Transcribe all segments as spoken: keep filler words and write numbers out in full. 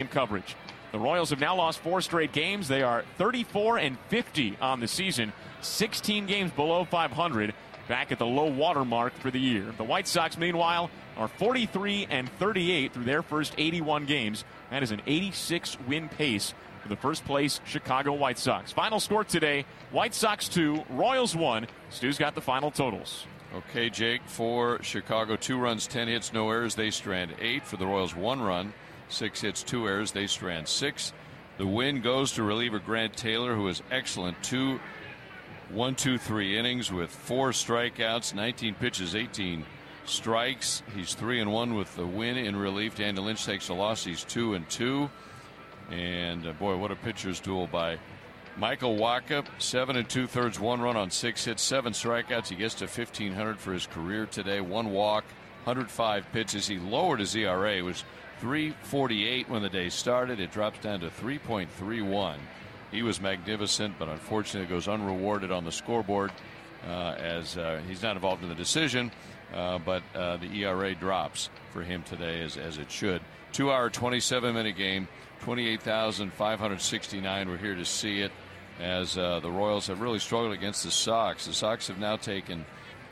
coverage. The Royals have now lost four straight games. They are thirty-four and fifty on the season, sixteen games below five hundred, back at the low water mark for the year. The White Sox, meanwhile, are forty-three and thirty-eight through their first eighty-one games. That is an eighty-six win pace for the first place Chicago White Sox. Final score today, White Sox two, Royals one. Stu's got the final totals. Okay, Jake, for Chicago, two runs, ten hits, no errors. They strand eight. For the Royals, one run, six hits, two errors. They strand six. The win goes to reliever Grant Taylor, who is excellent. Two, one, two, three innings with four strikeouts, nineteen pitches, eighteen strikes. He's three and one with the win in relief. Daniel Lynch takes a loss. He's two and two. And uh, boy, what a pitcher's duel by Michael Wacha. Seven and two thirds, one run on six hits, seven strikeouts. He gets to fifteen hundred for his career today. One walk, one hundred five pitches. He lowered his E R A. It was three forty-eight when the day started. It drops down to three point three one. He was magnificent, but unfortunately goes unrewarded on the scoreboard uh, as uh, he's not involved in the decision. Uh, but uh, the E R A drops for him today as, as it should. Two hour, twenty-seven minute game, twenty-eight thousand five hundred sixty-nine. We're here to see it as uh, the Royals have really struggled against the Sox. The Sox have now taken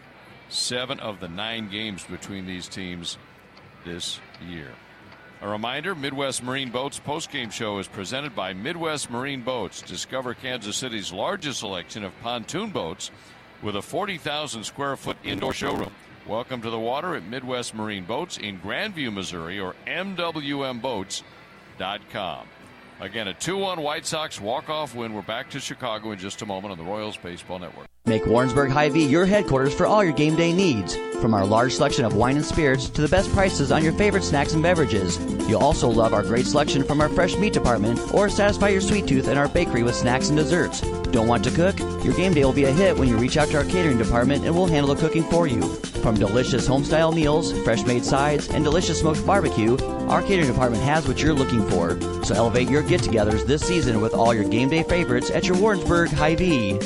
seven of the nine games between these teams this year. A reminder, Midwest Marine Boats postgame show is presented by Midwest Marine Boats. Discover Kansas City's largest selection of pontoon boats with a forty thousand square foot indoor showroom. Welcome to the water at Midwest Marine Boats in Grandview, Missouri, or M W M boats dot com. Again, a two one White Sox walk-off win. We're back to Chicago in just a moment on the Royals Baseball Network. Make Warrensburg Hy-Vee your headquarters for all your game day needs. From our large selection of wine and spirits to the best prices on your favorite snacks and beverages. You'll also love our great selection from our fresh meat department or satisfy your sweet tooth in our bakery with snacks and desserts. Don't want to cook? Your game day will be a hit when you reach out to our catering department and we'll handle the cooking for you. From delicious home-style meals, fresh-made sides, and delicious smoked barbecue, our catering department has what you're looking for. So elevate your get-togethers this season with all your game day favorites at your Warrensburg Hy-Vee.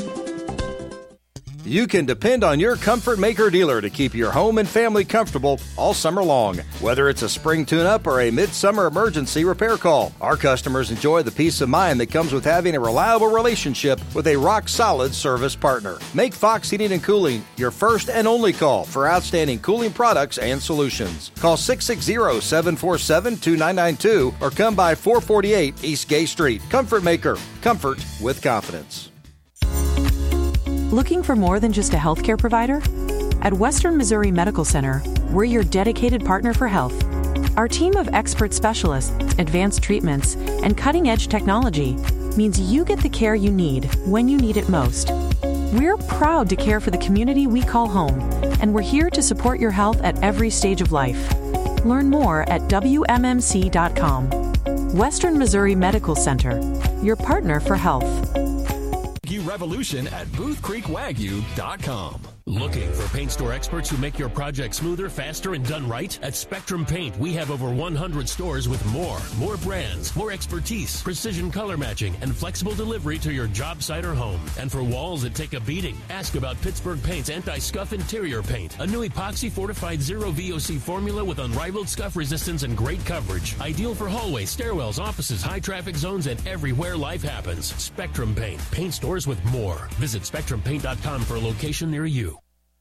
You can depend on your Comfort Maker dealer to keep your home and family comfortable all summer long. Whether it's a spring tune-up or a midsummer emergency repair call, our customers enjoy the peace of mind that comes with having a reliable relationship with a rock-solid service partner. Make Fox Heating and Cooling your first and only call for outstanding cooling products and solutions. Call six six zero, seven four seven, two nine nine two or come by four forty-eight East Gay Street. Comfort Maker. Comfort with confidence. Looking for more than just a healthcare provider? At Western Missouri Medical Center, we're your dedicated partner for health. Our team of expert specialists, advanced treatments, and cutting-edge technology means you get the care you need when you need it most. We're proud to care for the community we call home, and we're here to support your health at every stage of life. Learn more at W M M C dot com. Western Missouri Medical Center, your partner for health. Revolution at Booth Creek Wagyu dot com. Looking for paint store experts who make your project smoother, faster, and done right? At Spectrum Paint, we have over one hundred stores with more, more brands, more expertise, precision color matching, and flexible delivery to your job site or home. And for walls that take a beating, ask about Pittsburgh Paint's anti-scuff interior paint, a new epoxy fortified zero V O C formula with unrivaled scuff resistance and great coverage. Ideal for hallways, stairwells, offices, high traffic zones, and everywhere life happens. Spectrum Paint, paint stores with more. Visit Spectrum Paint dot com for a location near you.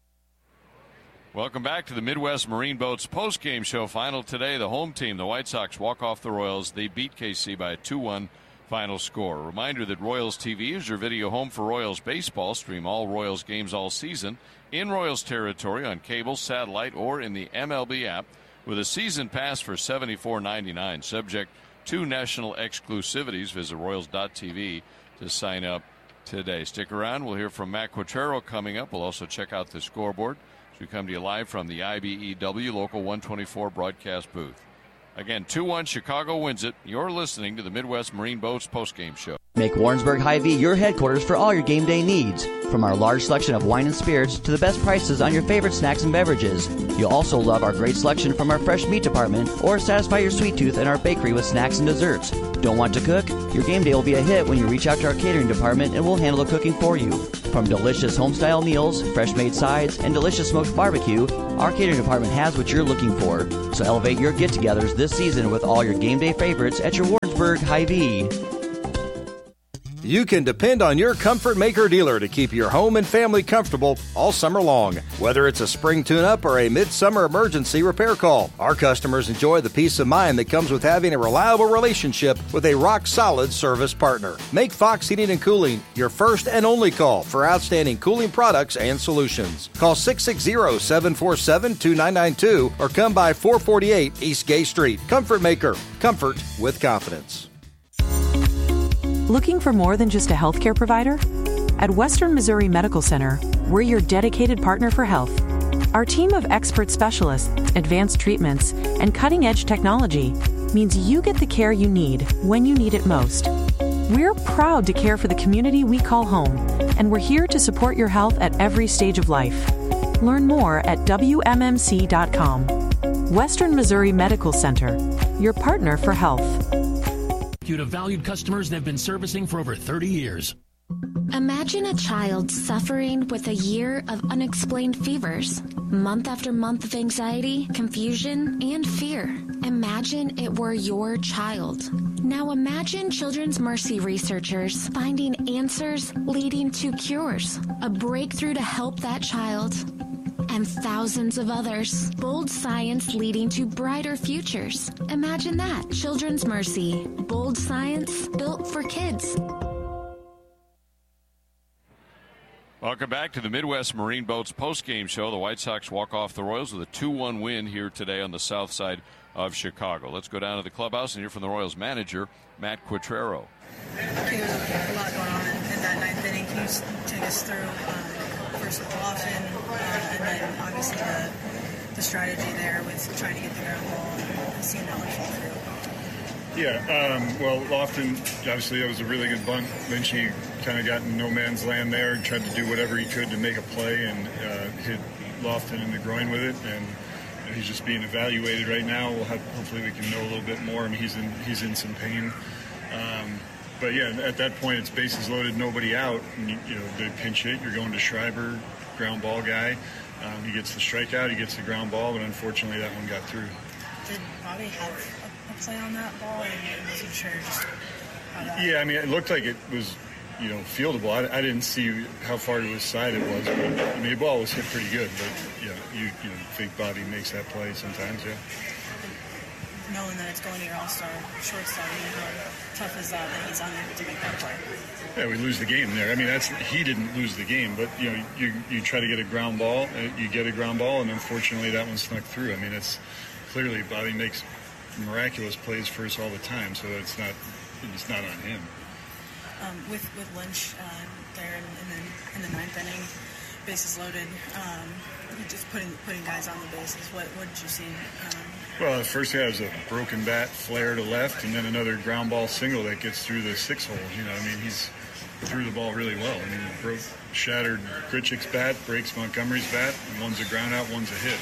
Welcome back to the Midwest Marine Boats postgame show. Final today, the home team, the White Sox, walk off the Royals. They beat K C by a two one final score. A reminder that Royals T V is your video home for Royals baseball. Stream all Royals games all season in Royals territory on cable, satellite, or in the M L B app with a season pass for seventy-four ninety-nine. Subject to national exclusivities. Visit Royals dot T V to sign up today. Stick around. We'll hear from Matt Quatrero coming up. We'll also check out the scoreboard. We come to you live from the I B E W Local one twenty-four broadcast booth. Again, two one Chicago wins it. You're listening to the Midwest Marine Boats postgame show. Make Warrensburg Hy-Vee your headquarters for all your game day needs. From our large selection of wine and spirits to the best prices on your favorite snacks and beverages. You'll also love our great selection from our fresh meat department or satisfy your sweet tooth in our bakery with snacks and desserts. Don't want to cook? Your game day will be a hit when you reach out to our catering department and we'll handle the cooking for you. From delicious home-style meals, fresh-made sides, and delicious smoked barbecue, our catering department has what you're looking for. So elevate your get-togethers this season with all your game day favorites at your Warrensburg Hy-Vee. You can depend on your Comfort Maker dealer to keep your home and family comfortable all summer long. Whether it's a spring tune-up or a midsummer emergency repair call, our customers enjoy the peace of mind that comes with having a reliable relationship with a rock-solid service partner. Make Fox Heating and Cooling your first and only call for outstanding cooling products and solutions. Call six six zero, seven four seven, two nine nine two or come by four forty-eight East Gay Street. Comfort Maker. Comfort with confidence. Looking for more than just a healthcare provider? At Western Missouri Medical Center, we're your dedicated partner for health. Our team of expert specialists, advanced treatments, and cutting-edge technology means you get the care you need when you need it most. We're proud to care for the community we call home, and we're here to support your health at every stage of life. Learn more at W M M C dot com. Western Missouri Medical Center, your partner for health. To valued customers they've been servicing for over thirty years. Imagine a child suffering with a year of unexplained fevers, month after month of anxiety, confusion, and fear. Imagine it were your child. Now imagine Children's Mercy researchers finding answers leading to cures, a breakthrough to help that child and thousands of others. Bold science leading to brighter futures. Imagine that. Children's Mercy. Bold science built for kids. Welcome back to the Midwest Marine Boats postgame show. The White Sox walk off the Royals with a two one win here today on the south side of Chicago. Let's go down to the clubhouse and hear from the Royals manager, Matt Quatraro. I think there was a lot going on in, in that ninth inning. Can you just take us through um, first with Lofton, uh, and then obviously the, the strategy there with trying to get the ground ball and seeing that one fall through? Yeah, um, well, Lofton, obviously that was a really good bunt. Lynchy kind of got in no man's land there and tried to do whatever he could to make a play and uh, hit Lofton in the groin with it. And you know, he's just being evaluated right now. We'll have, hopefully we can know a little bit more. I mean, he's in he's in some pain. Um, but yeah, at that point it's bases loaded, nobody out. And you, you know, they pinch hit. You're going to Schreiber, ground ball guy. Um, he gets the strikeout. He gets the ground ball, but unfortunately that one got through. Did Bobby have a play on that ball? And wasn't sure just how that... Yeah, I mean, it looked like it was, you know, fieldable. I, I didn't see how far to his side it was, but I mean, the ball was hit pretty good. But yeah, you you know, think Bobby makes that play sometimes, yeah. Knowing that it's going to your all-star shortstop, you know, how tough is that that he's unable to make that play? Yeah, we lose the game there. I mean, that's he didn't lose the game, but you know, you you try to get a ground ball, you get a ground ball, and unfortunately that one snuck through. I mean, it's clearly Bobby makes miraculous plays for us all the time, so it's not it's not on him. Um, with with Lynch uh, there in, in, the, in the ninth inning, bases loaded, um, just putting putting guys on the bases. What what did you see? Um, well, the first guy was a broken bat flare to left, and then another ground ball single that gets through the six hole. You know, I mean, he's threw the ball really well. I mean, it broke, shattered Grichuk's bat, breaks Montgomery's bat, and one's a ground out, one's a hit.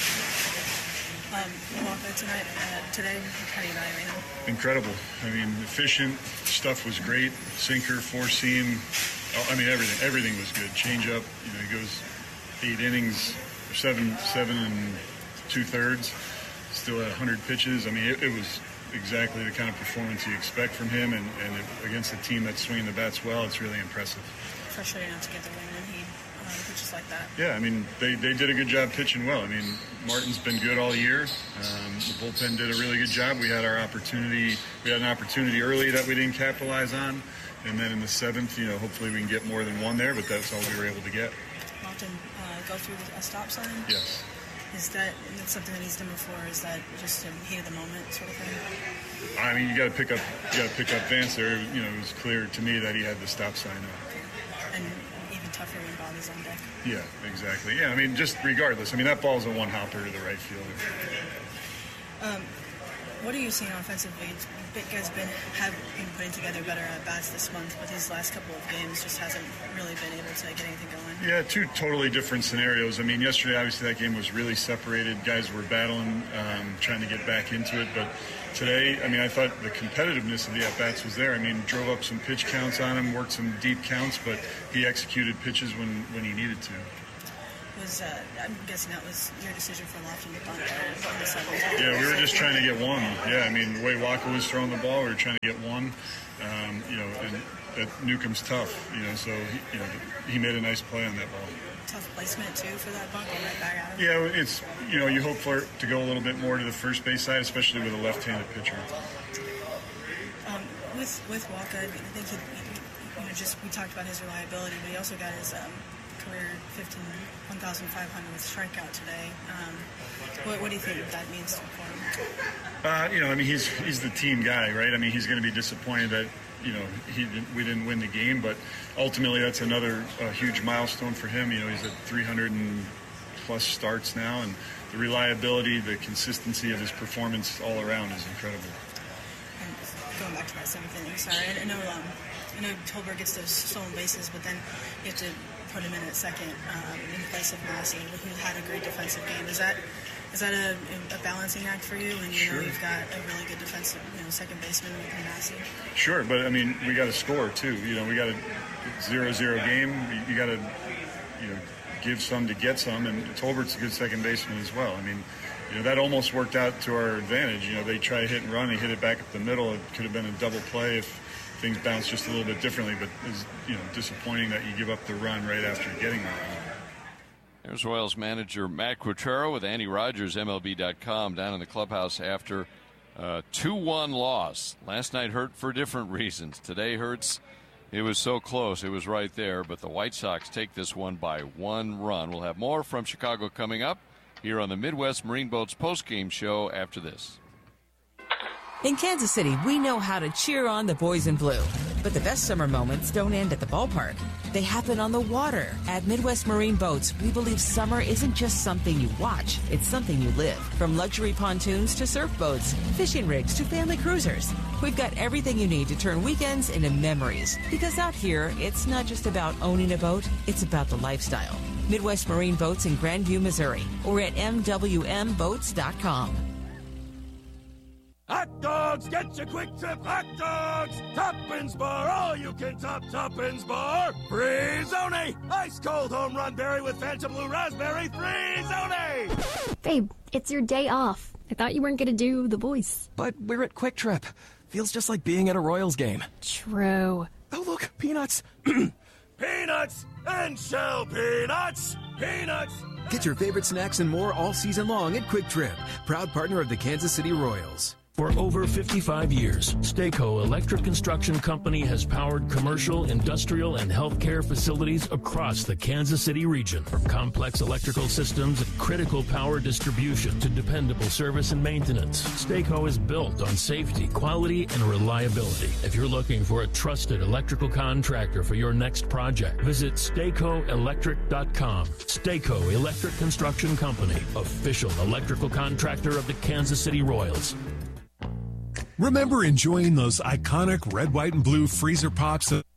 Um, Walker tonight, uh, today, how do you evaluate him? Incredible. I mean, efficient stuff was great. Sinker, four seam. I mean, everything. Everything was good. Change up. You know, he goes eight innings, seven, seven and two thirds. Still at one hundred pitches. I mean, it, it was exactly the kind of performance you expect from him, and, and it, against a team that's swinging the bats well, it's really impressive. Frustrating not to get the win when he uh, pitches like that. Yeah, I mean, they, they did a good job pitching well. I mean, Martin's been good all year. Um, the bullpen did a really good job. We had our opportunity. We had an opportunity early that we didn't capitalize on, and then in the seventh, you know, hopefully we can get more than one there, but that's all we were able to get. Often uh, go through a stop sign? Yes. Is that that's something that he's done before? Is that just a heat of the moment sort of thing? I mean, you got to pick up, you got to pick up Vance there. You know, it was clear to me that he had the stop sign up. And even tougher when Bobby's on deck. Yeah, exactly. Yeah, I mean, just regardless. I mean, that ball's a one hopper to the right fielder. Um, what are you seeing offensively? You guys been have been putting together better at bats this month, but these last couple of games just hasn't really been able to get anything going. Yeah, two totally different scenarios. I mean, yesterday obviously that game was really separated. Guys were battling, um, trying to get back into it, but today, I mean, I thought the competitiveness of the at-bats was there. I mean, drove up some pitch counts on him, worked some deep counts, but he executed pitches when, when he needed to. Was, uh, I'm guessing that was your decision for Lofton to bunt in the seventh. Yeah, we were just trying to get one. Yeah, I mean, the way Walker was throwing the ball, we were trying to get one. Um, you know, and uh, Newcomb's tough, you know, so he, you know, he made a nice play on that ball. Tough placement, too, for that bunt, going right back at him. Yeah, it's, you know, you hope for it to go a little bit more to the first base side, especially with a left-handed pitcher. Um, with with Walker, I think he, he, you know, just we talked about his reliability, but he also got his um, career fifteen, one thousand five hundred with strikeout today. Um, what, what do you think that means for him? Uh, you know, I mean, he's he's the team guy, right? I mean, he's going to be disappointed that, you know, he didn't, we didn't win the game, but ultimately that's another uh, huge milestone for him. You know, he's at three hundred and plus starts now, and the reliability, the consistency of his performance all around is incredible. And going back to that seventh inning, sorry, I know um, I know Tolbert gets those stolen bases, but then you have to put him in at second um, in place of Massey, who had a great defensive game. Is that is that a, a balancing act for you when you Sure. know you've got a really good defensive, you know, second baseman with Massey? Sure, but I mean, we got to score too. You know, we got a zero-zero game. You, you got to, you know, give some to get some, and Tolbert's a good second baseman as well. I mean, you know, that almost worked out to our advantage. You know, they try to hit and run, they hit it back up the middle. It could have been a double play if things bounced just a little bit differently, but it's, you know, disappointing that you give up the run right after getting the run. There's Royals manager Matt Quatraro with Andy Rogers, M L B dot com, down in the clubhouse after a two one loss. Last night hurt for different reasons. Today hurts. It was so close. It was right there, but the White Sox take this one by one run. We'll have more from Chicago coming up here on the Midwest Marine Boats postgame show after this. In Kansas City, we know how to cheer on the boys in blue. But the best summer moments don't end at the ballpark. They happen on the water. At Midwest Marine Boats, we believe summer isn't just something you watch, it's something you live. From luxury pontoons to surf boats, fishing rigs to family cruisers. We've got everything you need to turn weekends into memories. Because out here, it's not just about owning a boat, it's about the lifestyle. Midwest Marine Boats in Grandview, Missouri, or at m w m boats dot com. Hot dogs, get your Quick Trip hot dogs! Toppins Bar, all you can top Toppins Bar! Free-zone! Ice cold home run berry with Phantom Blue Raspberry, Free-zone! Babe, it's your day off. I thought you weren't going to do the voice. But we're at Quick Trip. Feels just like being at a Royals game. True. Oh, look, peanuts. Peanuts and shell peanuts! Peanuts! Get your favorite snacks and more all season long at Quick Trip, proud partner of the Kansas City Royals. For over fifty-five years, Stayco Electric Construction Company has powered commercial, industrial, and healthcare facilities across the Kansas City region. From complex electrical systems and critical power distribution to dependable service and maintenance, Stayco is built on safety, quality, and reliability. If you're looking for a trusted electrical contractor for your next project, visit Stayco Electric dot com. Stayco Electric Construction Company, official electrical contractor of the Kansas City Royals. Remember enjoying those iconic red, white, and blue freezer pops that